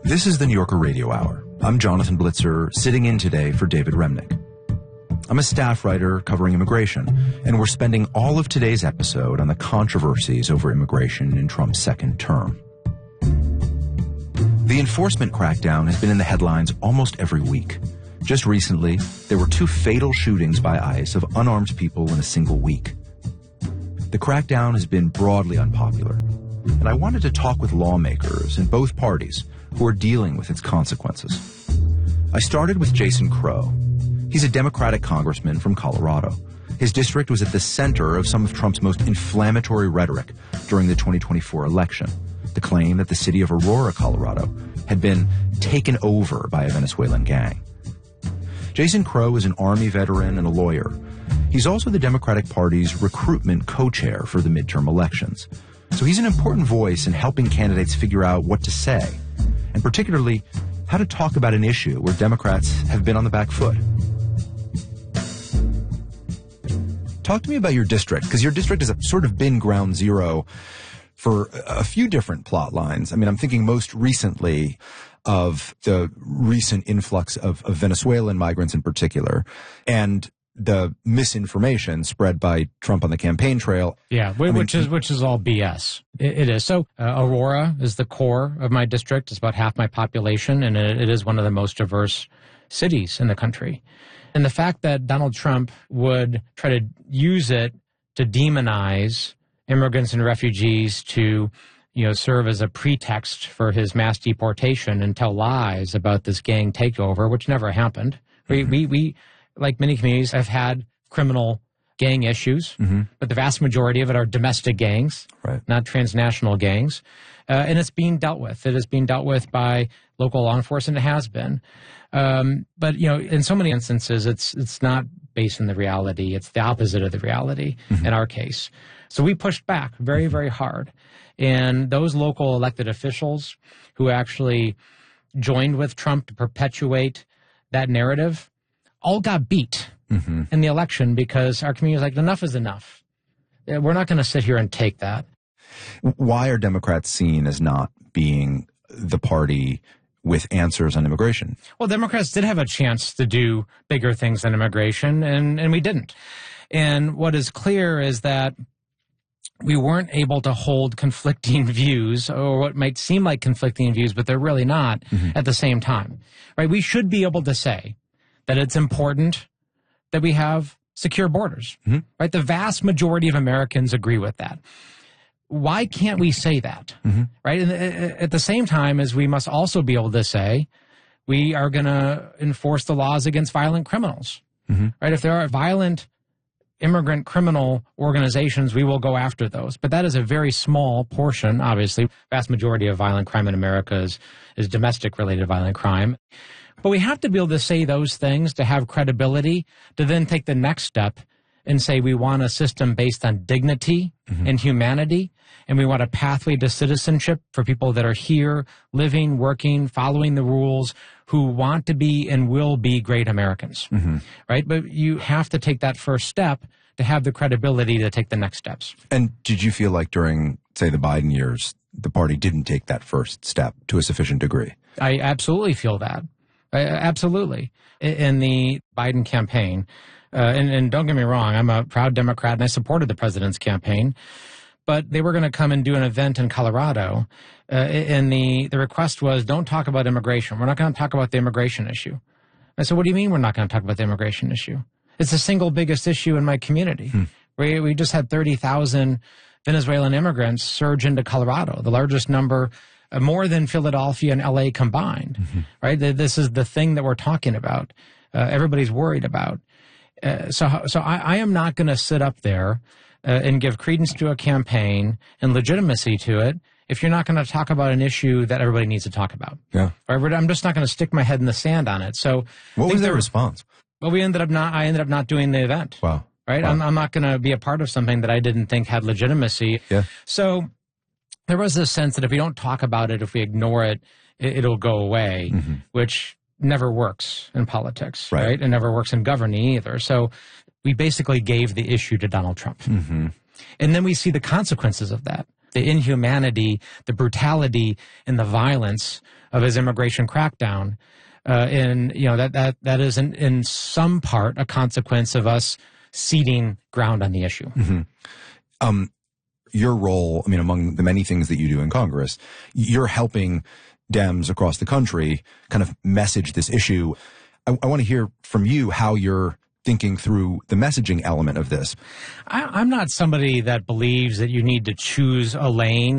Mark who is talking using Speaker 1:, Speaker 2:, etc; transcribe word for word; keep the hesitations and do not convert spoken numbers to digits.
Speaker 1: This is the New Yorker Radio Hour. I'm Jonathan Blitzer, sitting in today for David Remnick. I'm a staff writer covering immigration, and we're spending all of today's episode on the controversies over immigration in Trump's second term. The enforcement crackdown has been in the headlines almost every week. Just recently, there were two fatal shootings by ICE of unarmed people in a single week. The crackdown has been broadly unpopular, and I wanted to talk with lawmakers in both parties who are dealing with its consequences. I started with Jason Crow. He's a Democratic congressman from Colorado. His district was at the center of some of Trump's most inflammatory rhetoric during the twenty twenty-four election, the claim that the city of Aurora, Colorado, had been taken over by a Venezuelan gang. Jason Crow is an Army veteran and a lawyer. He's also the Democratic Party's recruitment co-chair for the midterm elections. So he's an important voice in helping candidates figure out what to say, and particularly how to talk about an issue where Democrats have been on the back foot. Talk to me about your district, because your district has sort of been ground zero for a few different plot lines. I mean, I'm thinking most recently of the recent influx of, of Venezuelan migrants in particular, and the misinformation spread by Trump on the campaign trail.
Speaker 2: Yeah, which I mean, is which is all B S. It, it is. So uh, Aurora is the core of my district. It's about half my population, and it, it is one of the most diverse cities in the country. And the fact that Donald Trump would try to use it to demonize immigrants and refugees to, you know, serve as a pretext for his mass deportation and tell lies about this gang takeover, which never happened. Mm-hmm. We, we, we, like many communities, have had criminal gang issues, mm-hmm. but the vast majority of it are domestic gangs, right, not transnational gangs. Uh, and it's being dealt with. It is being dealt with by local law enforcement. It has been. Um, but, you know, in so many instances, it's it's not based on the reality. It's the opposite of the reality mm-hmm. in our case. So we pushed back very, very hard. And those local elected officials who actually joined with Trump to perpetuate that narrative all got beat mm-hmm. in the election because our community was like, enough is enough. We're not going to sit here and take that.
Speaker 1: Why are Democrats seen as not being the party with answers on immigration?
Speaker 2: Well, Democrats did have a chance to do bigger things than immigration, and, and we didn't. And what is clear is that we weren't able to hold conflicting views, or what might seem like conflicting views, but they're really not, mm-hmm. at the same time. Right? We should be able to say that it's important that we have secure borders. Mm-hmm. Right? The vast majority of Americans agree with that. Why can't we say that? Mm-hmm. Right? And at the same time as we must also be able to say we are going to enforce the laws against violent criminals. Mm-hmm. Right? If there are violent immigrant criminal organizations, we will go after those. But that is a very small portion, obviously. Vast majority of violent crime in America is, is domestic-related violent crime. But we have to be able to say those things to have credibility, to then take the next step and say we want a system based on dignity mm-hmm. and humanity, and we want a pathway to citizenship for people that are here, living, working, following the rules, who want to be and will be great Americans, mm-hmm. right? But you have to take that first step to have the credibility to take the next steps.
Speaker 1: And did you feel like during, say, the Biden years, the party didn't take that first step to a sufficient degree?
Speaker 2: I absolutely feel that. I, absolutely. In the Biden campaign, uh, and, and don't get me wrong, I'm a proud Democrat and I supported the president's campaign, but they were going to come and do an event in Colorado, uh, and the, the request was, don't talk about immigration. We're not going to talk about the immigration issue. I said, what do you mean we're not going to talk about the immigration issue? It's the single biggest issue in my community. Hmm. We, we just had thirty thousand Venezuelan immigrants surge into Colorado, the largest number, uh, more than Philadelphia and L A combined, mm-hmm. right? This is the thing that we're talking about. Uh, everybody's worried about. Uh, so, so I, I am not going to sit up there uh, and give credence to a campaign and legitimacy to it if you're not going to talk about an issue that everybody needs to talk about.
Speaker 1: Yeah.
Speaker 2: Right? I'm just not going to stick my head in the sand on it. So,
Speaker 1: what was their response?
Speaker 2: Well, we ended up not. I ended up not doing the event.
Speaker 1: Wow.
Speaker 2: Right?
Speaker 1: Wow.
Speaker 2: I'm, I'm not going to be a part of something that I didn't think had legitimacy.
Speaker 1: Yeah.
Speaker 2: So there was this sense that if we don't talk about it, if we ignore it, it it'll go away, mm-hmm. which never works in politics, right. right? It never works in governing either. So we basically gave the issue to Donald Trump. Mm-hmm. And then we see the consequences of that. the inhumanity, the brutality, and the violence of his immigration crackdown. Uh, and, you know, that, that, that is in, in some part a consequence of us ceding ground on the issue.
Speaker 1: Mm-hmm. Um, your role, I mean, among the many things that you do in Congress, you're helping Dems across the country kind of message this issue. I, I want to hear from you how you're thinking through the messaging element of this.
Speaker 2: I, I'm not somebody that believes that you need to choose a lane